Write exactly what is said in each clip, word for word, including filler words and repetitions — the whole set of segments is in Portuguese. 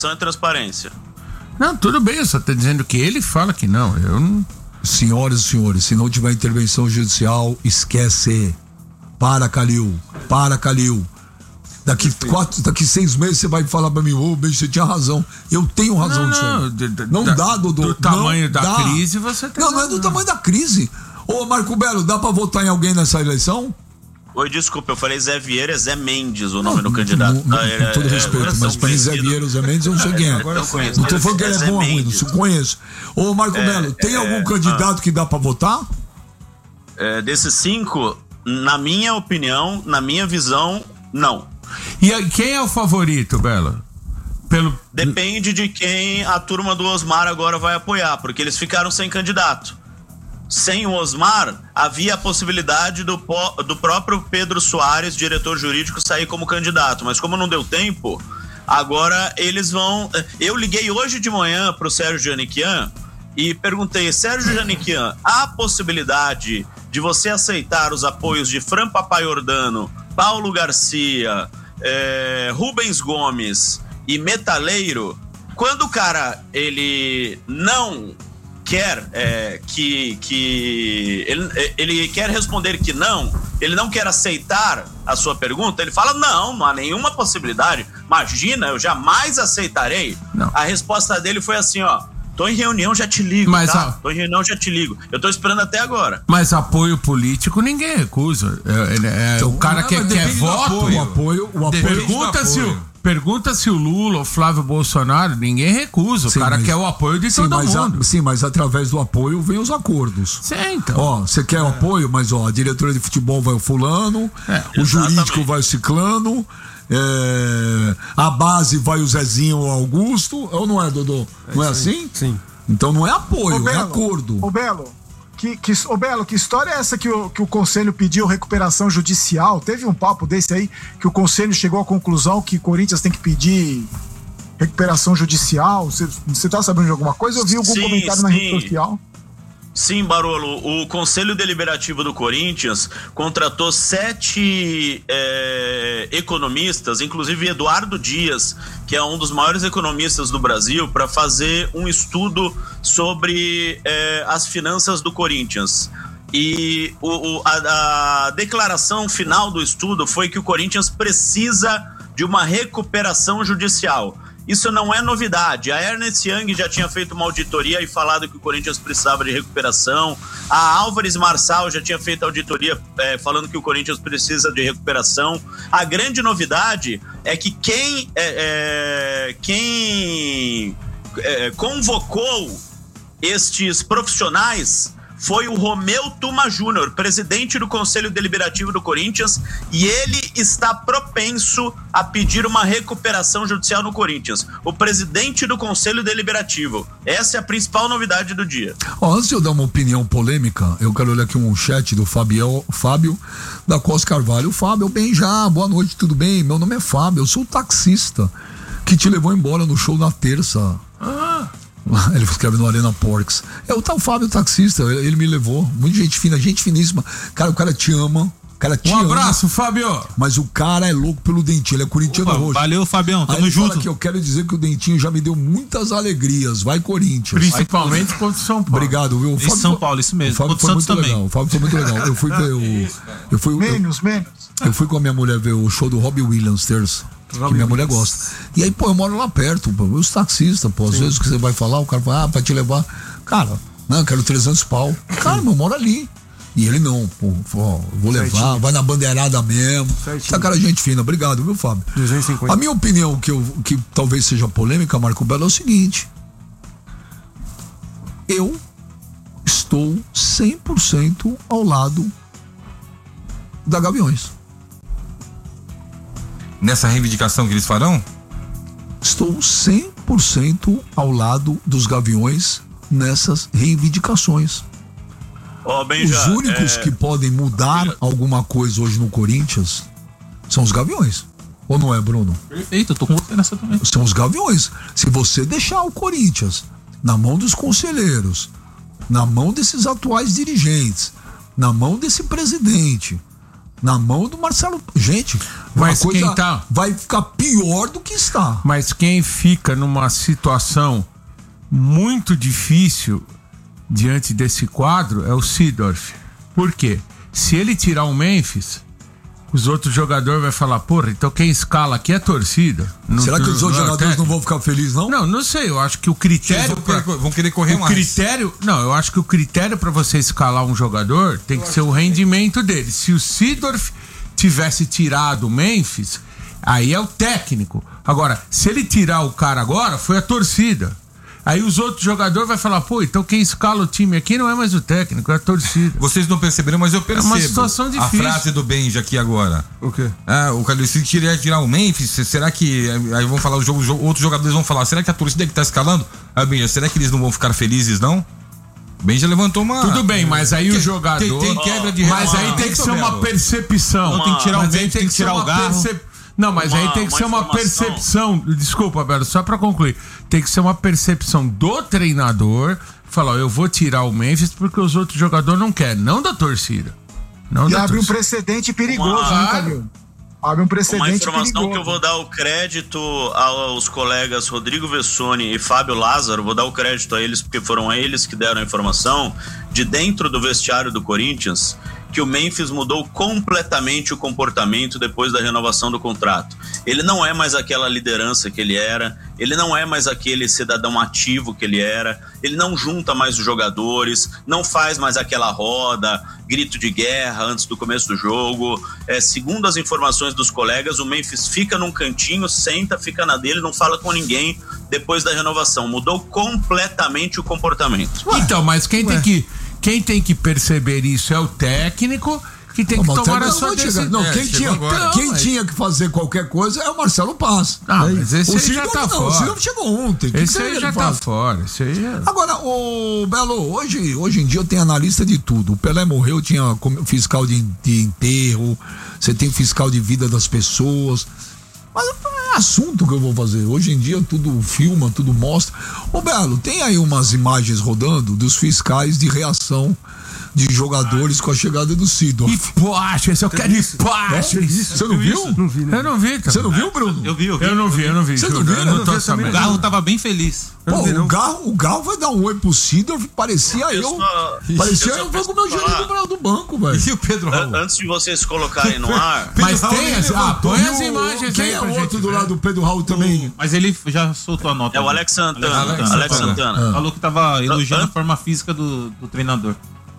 e transparência. Não, tudo bem, eu só tô dizendo que ele fala que não, eu não... Senhoras e senhores, se não tiver intervenção judicial, esquece. Para, Calil. Para, Calil. Daqui quatro, daqui seis meses você vai falar pra mim, ô, oh, bem, você tinha razão. Eu tenho razão disso aí. De, de, não da, dá, Dodô. Do tamanho não da dá. crise, você tem Não, não é do tamanho da crise. Ô, Marco Belo, dá pra votar em alguém nessa eleição? Oi, desculpa, eu falei Zé Vieira, é Zé Mendes o nome não, do candidato. Não, não, ah, com todo é, respeito, é, mas pra mim Zé Vieira, Zé Mendes, eu não sei quem é. Agora, não conheço. Não tô falando que ele é, é bom ou ruim, não conheço. Ô, Marco é, Belo, tem é, algum candidato ah, que dá pra votar? É, desses cinco, na minha opinião, na minha visão, não. E quem é o favorito, Belo? Pelo... Depende de quem a turma do Osmar agora vai apoiar, porque eles ficaram sem candidato. Sem o Osmar, havia a possibilidade do, do próprio Pedro Soares, diretor jurídico, sair como candidato. Mas como não deu tempo, agora eles vão... Eu liguei hoje de manhã para o Sérgio Janiquian e perguntei, Sérgio Janiquian, há possibilidade de você aceitar os apoios de Fran Papaiordano, Paulo Garcia, é, Rubens Gomes e Metaleiro? Quando o cara, ele não... quer é, que, que ele, ele quer responder que não, ele não quer aceitar a sua pergunta, ele fala não, não há nenhuma possibilidade, imagina, eu jamais aceitarei. Não. A resposta dele foi assim, ó, tô em reunião, já te ligo, mas, tá? A... tô em reunião, já te ligo, eu tô esperando até agora. Mas apoio político ninguém recusa, é, é, então, o cara não, que quer voto, apoio. O apoio, o apoio pergunta se o Pergunta se o Lula ou Flávio Bolsonaro, ninguém recusa. Sim, o cara mas, quer o apoio de sim, todo mas mundo. A, sim, mas através do apoio vem os acordos. Sim, então. Ó, você quer é. o apoio, mas ó, a diretora de futebol vai o fulano, é, o exatamente. Jurídico vai o ciclano, é, a base vai o Zezinho ou o Augusto. Ou não é, Dodô? É não é assim? Sim. Então não é apoio, Ô, Belo, é acordo. Ô, Belo. Que, que, ô Belo, que história é essa que o, que o Conselho pediu recuperação judicial? Teve um papo desse aí que o Conselho chegou à conclusão que o Corinthians tem que pedir recuperação judicial. Você tá sabendo de alguma coisa? Eu vi algum sim, comentário sim. na rede social. Sim, Barolo, o Conselho Deliberativo do Corinthians contratou sete é, economistas, inclusive Eduardo Dias, que é um dos maiores economistas do Brasil, para fazer um estudo sobre é, as finanças do Corinthians. E o, o, a, a declaração final do estudo foi que o Corinthians precisa de uma recuperação judicial. Isso não é novidade. A Ernst Young já tinha feito uma auditoria e falado que o Corinthians precisava de recuperação. A Álvares Marçal já tinha feito auditoria é, falando que o Corinthians precisa de recuperação. A grande novidade é que quem, é, é, quem é, convocou estes profissionais foi o Romeu Tuma Júnior, presidente do Conselho Deliberativo do Corinthians, e ele está propenso a pedir uma recuperação judicial no Corinthians. O presidente do Conselho Deliberativo. Essa é a principal novidade do dia. Oh, antes de eu dar uma opinião polêmica, eu quero olhar aqui um chat do Fabio, Fábio da Costa Carvalho. Fábio, bem já, boa noite, tudo bem? Meu nome é Fábio, eu sou o taxista que te levou embora no show na terça. Ah... Ele escreve no Arena Porks. É o tal Fábio taxista, ele me levou. Muita gente fina, gente finíssima. Cara, o cara te ama. O cara te um ama, abraço, Fábio. Mas o cara é louco pelo Dentinho, ele é corintiano Opa, roxo. Valeu, Fabião, tamo Aí ele junto. fala que eu quero dizer que o Dentinho já me deu muitas alegrias. Vai, Corinthians. Principalmente contra o São Paulo. Obrigado, viu? O Fábio, São Paulo, isso mesmo. O Fábio foi muito também. legal. O Fábio foi muito legal. Eu fui ver o. Eu fui, menos, eu, menos. Eu fui com a minha mulher ver o show do Robbie Williams terça. Que minha mulher gosta. E aí, pô, eu moro lá perto, pô, os taxistas, pô, às Sim. vezes que você vai falar, o cara fala, ah, pra te levar. Cara, não, eu quero trezentos pau. Cara, eu moro ali. E ele não, pô, pô vou levar, Certinho. Vai na bandeirada mesmo. Certinho. Tá cara, gente fina. Obrigado, viu, Fábio? duzentos e cinquenta. A minha opinião, que, eu, que talvez seja polêmica, Marco Belo, é o seguinte. Eu estou cem por cento ao lado da Gaviões. Nessa reivindicação que eles farão? Estou cem por cento ao lado dos Gaviões nessas reivindicações. Oh, Benja, os únicos é... que podem mudar alguma coisa hoje no Corinthians são os Gaviões. Ou não é, Bruno? Perfeito, eu tô com você nessa também. São os Gaviões. Se você deixar o Corinthians na mão dos conselheiros, na mão desses atuais dirigentes, na mão desse presidente, Na mão do Marcelo. Gente, mas coisa quem tá... vai ficar pior do que está. Mas quem fica numa situação muito difícil diante desse quadro é o Seedorf. Por quê? Se ele tirar o Memphis, os outros jogadores vão falar, porra, então quem escala aqui é a torcida. Não, Será que os outros não, jogadores até... não vão ficar felizes, não? Não, não sei. Eu acho que o critério... Vão pra... querer, vão querer correr o mais. critério... Não, eu acho que o critério para você escalar um jogador tem que ser o rendimento dele. Se o Seedorf tivesse tirado o Memphis, aí é o técnico. Agora, se ele tirar o cara agora, foi a torcida. Aí os outros jogadores vão falar, pô, então quem escala o time aqui não é mais o técnico, é a torcida. Vocês não perceberam, mas eu percebo. É uma situação difícil. A frase do Benja aqui agora. O quê? Ah, o Calil, se tirar, tirar o Memphis, será que... Aí vão falar, o jogo, outros jogadores vão falar, será que a torcida que tá escalando? Aí, Benja, será que eles não vão ficar felizes, não? Benja levantou uma... Tudo bem, mas aí tem, o jogador... Tem, tem quebra de... Mas aí tem que ser uma percepção. Não, tem que tirar o Memphis, tem que tirar o Garro. Percep... Não, mas Uma, aí tem que uma ser uma informação. percepção. Desculpa, Belo, só pra concluir. Tem que ser uma percepção do treinador. Falar, ó, eu vou tirar o Memphis porque os outros jogadores não querem, não da torcida. Não E da abre um torcida. precedente perigoso, Uma- né, Calil? Abre um precedente Uma informação perigoso. que eu vou dar o crédito aos colegas Rodrigo Vessoni e Fábio Lázaro, vou dar o crédito a eles porque foram eles que deram a informação de dentro do vestiário do Corinthians, que o Memphis mudou completamente o comportamento depois da renovação do contrato. Ele não é mais aquela liderança que ele era, ele não é mais aquele cidadão ativo que ele era, ele não junta mais os jogadores, não faz mais aquela roda, grito de guerra antes do começo do jogo. É, segundo as informações dos colegas, o Memphis fica num cantinho, senta, fica na dele, não fala com ninguém depois da renovação. Mudou completamente o comportamento. Então, mas quem tem que quem tem que perceber isso é o técnico, que tem que Não, mas tomar até a não sua vai chegar. decisão. Não, É, quem, chegou tinha, agora. quem Não, mas- tinha que fazer qualquer coisa é o Marcelo Paz. Ah, É mas esse o aí já Sidorf tá não, fora. O Sidorf chegou ontem. O que Esse que aí ele já tá faz? fora. Esse aí é... Agora, o Belo, hoje, hoje em dia eu tenho analista de tudo. O Pelé morreu, tinha com- fiscal de, de enterro, você tem fiscal de vida das pessoas. Mas é assunto que eu vou fazer. Hoje em dia tudo filma, tudo mostra. Ô Belo, tem aí umas imagens rodando dos fiscais de reação de jogadores com a chegada do Sidorf. Hipóteses, eu quero hipóteses. Você não viu? Não vi, né? Eu não vi, cara. Você não viu, Bruno? Eu vi, eu vi. Eu não vi, eu não vi. Você juro, não viu? eu Eu não não tô vi também. O sabendo. Garro tava bem feliz. Pô, o Gal, o Gal vai dar um oi pro Sidorf, parecia eu. Eu só- parecia eu eu, só vou com o meu preciso gerente falar. do, do banco, velho. E o Pedro Raul? Antes de vocês colocarem no ar, Mas Pedro tem Raul as, ah, levantou. põe E as o- imagens Quem aí é pra o gente outro do ver. lado do Pedro Raul também? Mas ele já soltou a nota. é o né? Alex Santana. Alex Alex Santana. Santana. Falou que tava elogiando An- a forma física do, do treinador.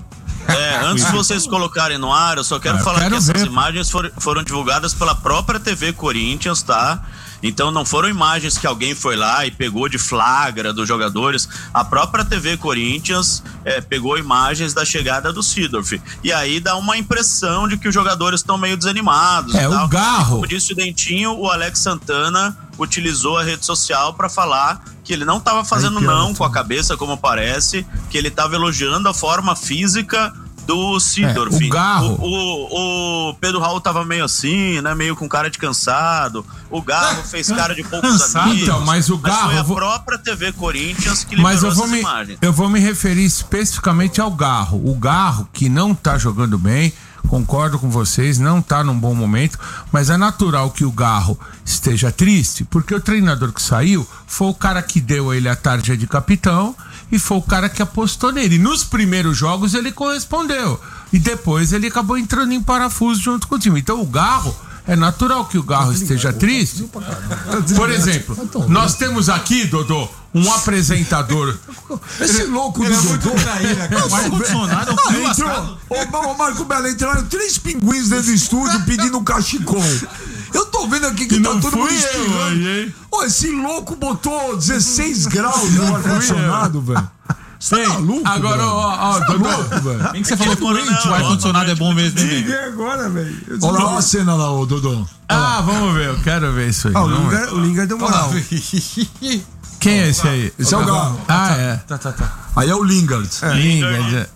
É, antes de vocês colocarem no ar, eu só quero Ah, eu falar quero que essas ver. imagens foram, foram divulgadas pela própria T V Corinthians, tá? Então não foram imagens que alguém foi lá e pegou de flagra dos jogadores. A própria T V Corinthians é, pegou imagens da chegada do Sidorf. E aí dá uma impressão de que os jogadores estão meio desanimados. É, e o tal. Garro. Como disse o Dentinho, o Alex Santana utilizou a rede social para falar que ele não estava fazendo Ai, que não ótimo. com a cabeça, como parece, que ele estava elogiando a forma física do Sidorf. É, o Garro. O, o, o Pedro Raul tava meio assim, né? Meio com cara de cansado. O Garro fez cara de poucos Cansado? amigos. Então, mas o Garro, foi a eu vou- própria T V Corinthians que liberou Mas eu vou, essas me, imagens. eu vou me referir especificamente ao Garro. O Garro, que não tá jogando bem, concordo com vocês, não tá num bom momento, mas é natural que o Garro esteja triste, porque o treinador que saiu foi o cara que deu a ele a tarja de capitão e foi o cara que apostou nele. E nos primeiros jogos ele correspondeu. E depois ele acabou entrando em parafuso junto com o time. Então o Garro, é natural que o Garro esteja triste. Por exemplo, nós temos aqui, Dodô, um apresentador. Esse louco Ele do é muito Dodô. traíra, cara. O ar-condicionado é um Não, frio entrou, lascado. ô, ô, Marco Belo, entraram três pinguins dentro do estúdio pedindo um cachecol. Eu tô vendo aqui que, Que tá não todo mundo fui eu, espirrando. hein? Ô, esse louco botou dezesseis graus no ar-condicionado, velho. Você tá maluco, Agora, velho? ó, ó, Você tá Dodô. louco, velho? Bem que você falou que Coronel, o ar-condicionado é bom mesmo, hein, velho? agora, velho. Olha lá a cena lá, ô Dodô. Ah, vamos ver, eu quero ver isso aí. Ah, o vamos ver. Lingard, o Lingard deu moral. Quem é esse aí? Esse é o Garro. Ah, é. Tá, tá, tá. Aí é o Lingard. Lingard.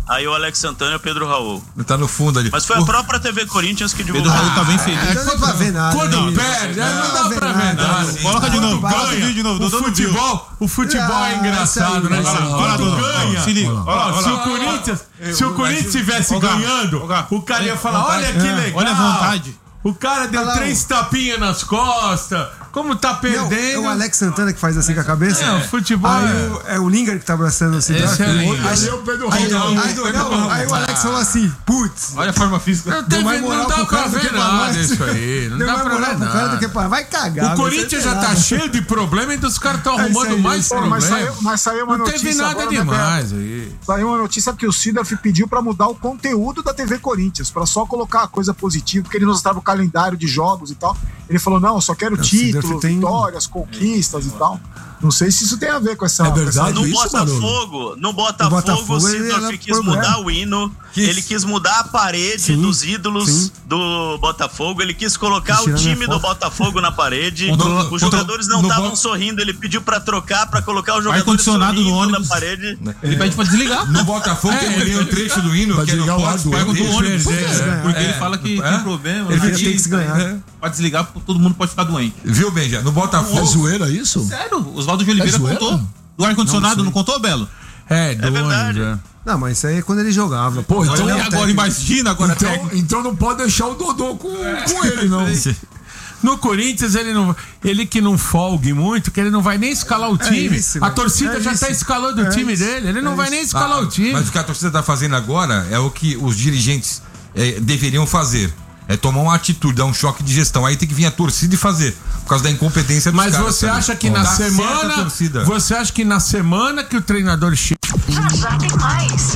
aí o Alex Santana e o Pedro Raul. Tá no fundo ali. Mas foi a própria T V Corinthians que divulgou. Pedro Raul tá bem feliz. É, Não dá pra ver nada. Quando perde, não, não dá pra ver nada. Não, coloca de novo, coloca o vídeo de novo. O futebol, o futebol é engraçado, né? Quando ganha, se liga. se o Corinthians, se o Corinthians estivesse ganhando, o cara ia falar, olha que legal. Olha a vontade. O cara deu Olha lá, três tapinhas nas costas. Como tá Não, perdendo. é o Alex Santana que faz assim com a cabeça? É, o futebol Aí é- o, é o Linger que tá abraçando o cidade. Esse é Aí, Linger. aí, Aí o Pedro aí, Raul. aí, não, aí o Alex falou assim, putz. Olha a forma física. Não, teve, mais não moral dá pro pra cara do ver que pra nada nós. isso aí. Não Deu dá mais pra moral ver pro cara do que nada. pra... Vai cagar. O Corinthians já tá cheio de problema e os caras estão É isso arrumando aí, mais isso Pô, mas, problemas. saiu, mas saiu uma Não notícia teve nada agora, né, demais Beto? aí. Saiu uma notícia que o Sidorf pediu pra mudar o conteúdo da T V Corinthians, pra só colocar a coisa positiva, porque ele não mostrava o calendário de jogos e tal. Ele falou, não, eu só quero o Sidorf títulos, tem- vitórias, conquistas e tal. Não sei se isso tem a ver com essa... É com essa- verdade? No isso, Botafogo, no Botafogo, Botafogo, o ele Sidorf era quis problema. mudar o hino, Quis. ele quis mudar a parede Sim, dos ídolos sim. do Botafogo, ele quis colocar o Tirando time a do foto. Botafogo na parede, Contra- os contra- jogadores não no estavam Bo- sorrindo, ele pediu pra trocar, pra colocar os jogadores Ar-condicionado no sorrindo na ônibus. parede. Ele pede pra desligar. No Botafogo tem ali um trecho do hino Vai que é no desligar o ar pote, do Pergunta do ônibus. perder, Porque é. ele fala que É? tem problema. Ele né? tem que se ganhar. É. Pra desligar, todo mundo pode ficar doente. Viu, Benja? No É Botafogo. zoeira isso? Sério, o Oswaldo de Oliveira É zoeira? contou. Do ar-condicionado, não, contou, Belo? É, do verdade. ônibus, Não, mas isso aí é quando ele jogava. Pô, então, Olha, agora imagina agora então, técnico. então não pode deixar o Dodô com, com ele, não. é. No Corinthians, ele não. Ele que não folgue muito, que ele não vai nem escalar o time. isso, a velho. torcida É já isso. tá escalando o É time isso. dele. Ele não É vai isso. nem escalar Ah, o time. Mas o que a torcida tá fazendo agora é o que os dirigentes eh, deveriam fazer. É tomar uma atitude, dar um choque de gestão. Aí tem que vir a torcida e fazer. Por causa da incompetência dos Mas caras. você sabe? acha que Ó, na dá certo a semana. torcida. Você acha que na semana que o treinador chega. Já tem mais.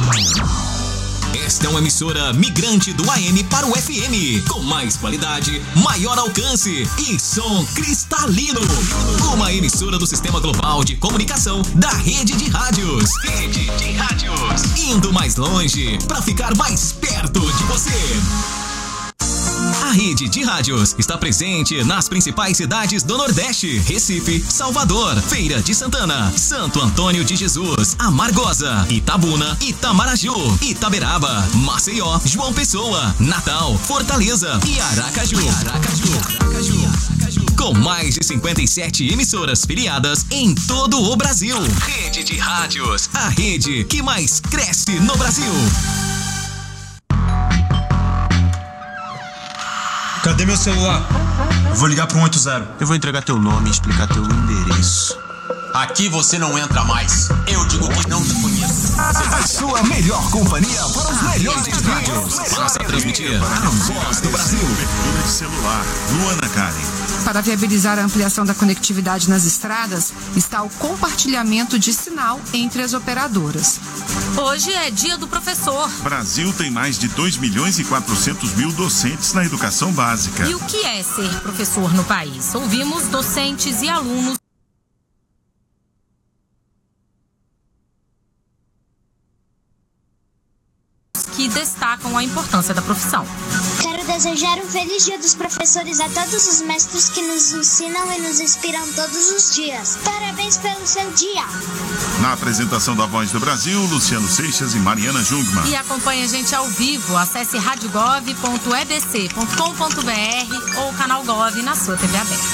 Esta é uma emissora migrante do A M para o F M, com mais qualidade, maior alcance e som cristalino. Uma emissora do Sistema Global de Comunicação da Rede de Rádios. Rede de Rádios. Indo mais longe para ficar mais perto de você. A Rede de Rádios está presente nas principais cidades do Nordeste: Recife, Salvador, Feira de Santana, Santo Antônio de Jesus, Amargosa, Itabuna, Itamaraju, Itaberaba, Maceió, João Pessoa, Natal, Fortaleza e Aracaju. Aracaju. Aracaju. Com mais de cinquenta e sete emissoras filiadas em todo o Brasil. Rede de Rádios, a rede que mais cresce no Brasil. Cadê meu celular? Eu vou ligar pro um oito zero. Eu vou entregar teu nome e explicar teu endereço. Aqui você não entra mais. Eu digo que não te conheço. A sua melhor companhia para os melhores vídeos. Passa a transmitir a voz do Brasil. Cobertura de celular. Luana Karen. Para viabilizar a ampliação da conectividade nas estradas, está o compartilhamento de sinal entre as operadoras. Hoje é dia do professor. Brasil tem mais de dois milhões e quatrocentos mil docentes na educação básica. E o que é ser professor no país? Ouvimos docentes e alunos que destacam a importância da profissão. Quero desejar um feliz dia dos professores a todos os mestres que nos ensinam e nos inspiram todos os dias. Parabéns pelo seu dia. Na apresentação da Voz do Brasil, Luciano Seixas e Mariana Jungmann. E acompanhe a gente ao vivo. Acesse radiogov ponto e b c ponto com ponto b r ou o canal Gov na sua T V aberta.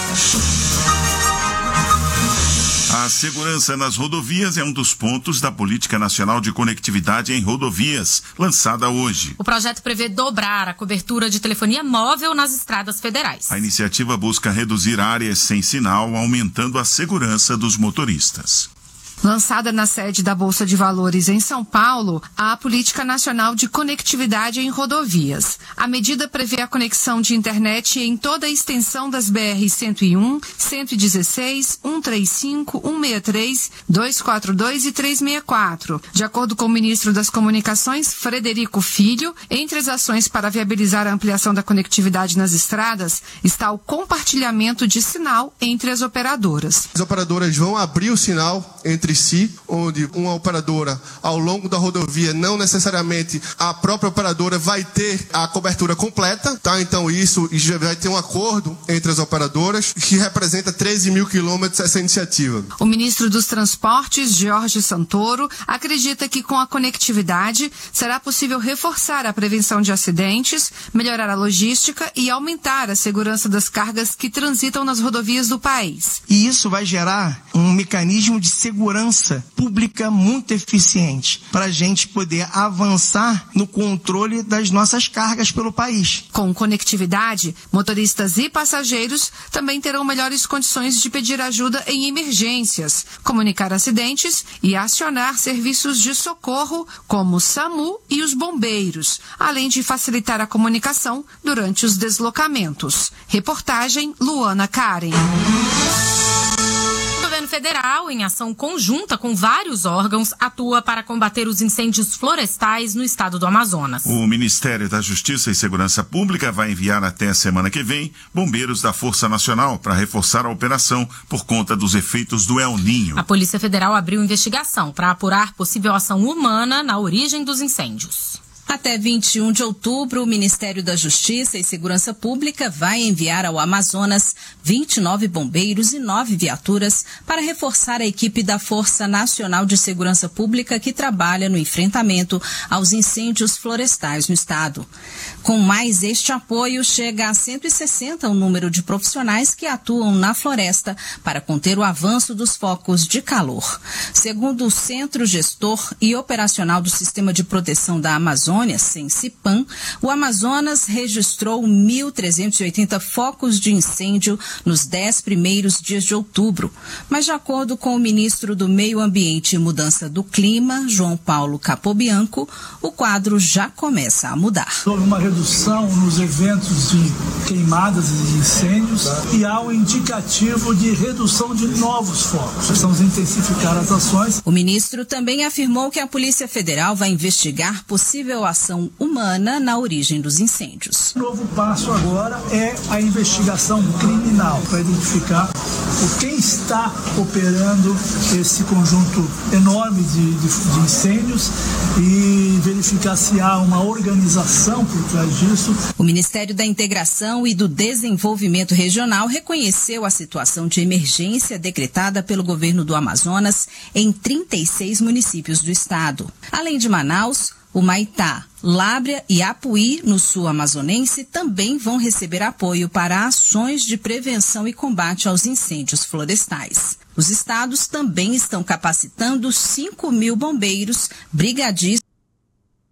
A segurança nas rodovias é um dos pontos da Política Nacional de Conectividade em Rodovias, lançada hoje. O projeto prevê dobrar a cobertura de telefonia móvel nas estradas federais. A iniciativa busca reduzir áreas sem sinal, aumentando a segurança dos motoristas. Lançada na sede da Bolsa de Valores em São Paulo, a Política Nacional de Conectividade em Rodovias. A medida prevê a conexão de internet em toda a extensão das B R cento e um, cento e dezesseis, cento e trinta e cinco, cento e sessenta e três, duzentos e quarenta e dois e trezentos e sessenta e quatro. De acordo com o ministro das Comunicações, Frederico Filho, entre as ações para viabilizar a ampliação da conectividade nas estradas está o compartilhamento de sinal entre as operadoras. As operadoras vão abrir o sinal entre entre si, onde uma operadora, ao longo da rodovia, não necessariamente a própria operadora vai ter a cobertura completa, tá? Então isso já vai ter um acordo entre as operadoras, que representa treze mil quilômetros essa iniciativa. O ministro dos Transportes, Jorge Santoro, acredita que com a conectividade será possível reforçar a prevenção de acidentes, melhorar a logística e aumentar a segurança das cargas que transitam nas rodovias do país. E isso vai gerar um mecanismo de segurança pública muito eficiente para a gente poder avançar no controle das nossas cargas pelo país. Com conectividade, motoristas e passageiros também terão melhores condições de pedir ajuda em emergências, comunicar acidentes e acionar serviços de socorro como o SAMU e os bombeiros, além de facilitar a comunicação durante os deslocamentos. Reportagem Luana Karen. O governo federal, em ação conjunta com vários órgãos, atua para combater os incêndios florestais no estado do Amazonas. O Ministério da Justiça e Segurança Pública vai enviar até a semana que vem bombeiros da Força Nacional para reforçar a operação por conta dos efeitos do El Ninho. A Polícia Federal abriu investigação para apurar possível ação humana na origem dos incêndios. Até vinte e um de outubro, o Ministério da Justiça e Segurança Pública vai enviar ao Amazonas vinte e nove bombeiros e nove viaturas para reforçar a equipe da Força Nacional de Segurança Pública que trabalha no enfrentamento aos incêndios florestais no estado. Com mais este apoio, chega a cento e sessenta o número de profissionais que atuam na floresta para conter o avanço dos focos de calor. Segundo o Centro Gestor e Operacional do Sistema de Proteção da Amazônia, Sensipan, o Amazonas registrou mil trezentos e oitenta focos de incêndio nos dez primeiros dias de outubro. Mas, de acordo com o ministro do Meio Ambiente e Mudança do Clima, João Paulo Capobianco, o quadro já começa a mudar. Houve uma redução nos eventos de queimadas e de incêndios e há um indicativo de redução de novos focos. Precisamos intensificar as ações. O ministro também afirmou que a Polícia Federal vai investigar possível ação humana na origem dos incêndios. O novo passo agora é a investigação criminal para identificar o quem está operando esse conjunto enorme de, de, de incêndios e verificar se há uma organização por trás disso. O Ministério da Integração e do Desenvolvimento Regional reconheceu a situação de emergência decretada pelo governo do Amazonas em trinta e seis municípios do estado. Além de Manaus, o Maitá, Lábrea e Apuí, no sul amazonense, também vão receber apoio para ações de prevenção e combate aos incêndios florestais. Os estados também estão capacitando cinco mil bombeiros, brigadistas